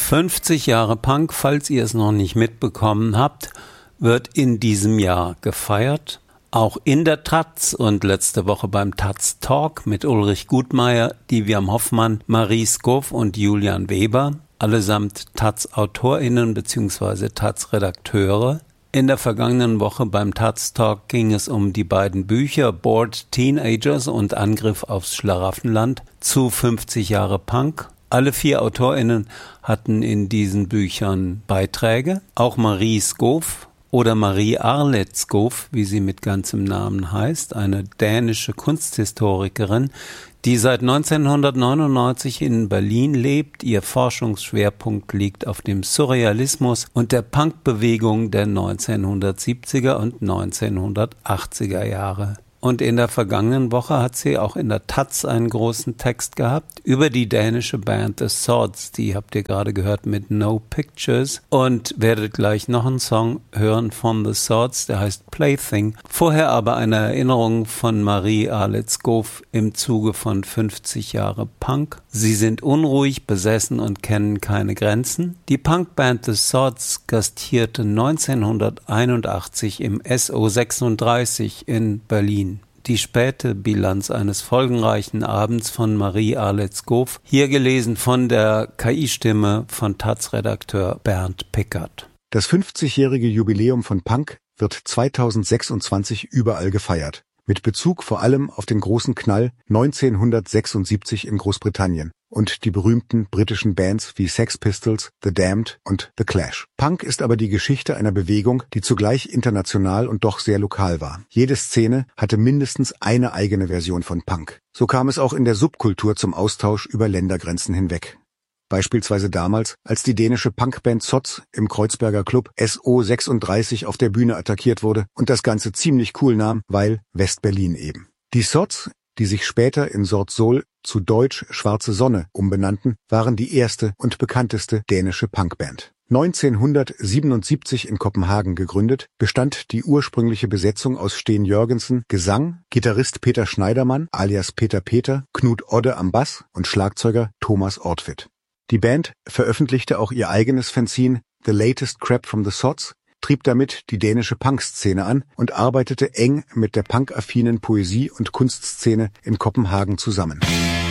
50 Jahre Punk, falls ihr es noch nicht mitbekommen habt, wird in diesem Jahr gefeiert. Auch in der Taz und letzte Woche beim Taz Talk mit Ulrich Gutmeier, Diviam Hoffmann, Marie Skow und Julian Weber, allesamt Taz-AutorInnen bzw. Taz-Redakteure. In der vergangenen Woche beim Taz Talk ging es um die beiden Bücher Bored Teenagers und Angriff aufs Schlaraffenland zu 50 Jahre Punk. Alle 4 AutorInnen hatten in diesen Büchern Beiträge. Auch Marie Skow oder Marie-Arlette Skow, wie sie mit ganzem Namen heißt, eine dänische Kunsthistorikerin, die seit 1999 in Berlin lebt. Ihr Forschungsschwerpunkt liegt auf dem Surrealismus und der Punkbewegung der 1970er und 1980er Jahre. Und in der vergangenen Woche hat sie auch in der Taz einen großen Text gehabt über die dänische Band The Swords. Die habt ihr gerade gehört mit No Pictures und werdet gleich noch einen Song hören von The Swords, der heißt Plaything. Vorher aber eine Erinnerung von Marie-Arlette Skow im Zuge von 50 Jahre Punk. Sie sind unruhig, besessen und kennen keine Grenzen. Die Punkband The Swords gastierte 1981 im SO36 in Berlin. Die späte Bilanz eines folgenreichen Abends von Marie-Arlette Skow, hier gelesen von der KI-Stimme von Taz-Redakteur Bernd Pickert. Das 50-jährige Jubiläum von Punk wird 2026 überall gefeiert, mit Bezug vor allem auf den großen Knall 1976 in Großbritannien und die berühmten britischen Bands wie Sex Pistols, The Damned und The Clash. Punk ist aber die Geschichte einer Bewegung, die zugleich international und doch sehr lokal war. Jede Szene hatte mindestens eine eigene Version von Punk. So kam es auch in der Subkultur zum Austausch über Ländergrenzen hinweg. Beispielsweise damals, als die dänische Punkband Soz im Kreuzberger Club SO36 auf der Bühne attackiert wurde und das Ganze ziemlich cool nahm, weil West-Berlin eben. Die Soz, die sich später in Sort Sol zu Deutsch Schwarze Sonne umbenannten, waren die erste und bekannteste dänische Punkband. 1977 in Kopenhagen gegründet, bestand die ursprüngliche Besetzung aus Steen Jørgensen, Gesang, Gitarrist Peter Schneidermann alias Peter Peter, Knut Odde am Bass und Schlagzeuger Thomas Ortwit. Die Band veröffentlichte auch ihr eigenes Fanzine The Latest Crap from the Sods, trieb damit die dänische Punkszene an und arbeitete eng mit der punkaffinen Poesie- und Kunstszene in Kopenhagen zusammen.